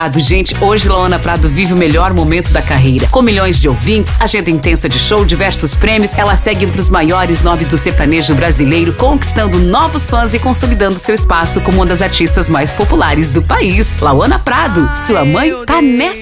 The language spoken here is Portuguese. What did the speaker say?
Gente, hoje Lauana Prado vive o melhor momento da carreira. Com milhões de ouvintes, agenda intensa de show, diversos prêmios, ela segue entre os maiores nomes do sertanejo brasileiro, conquistando novos fãs e consolidando seu espaço como uma das artistas mais populares do país. Lauana Prado, sua mãe tá nessa.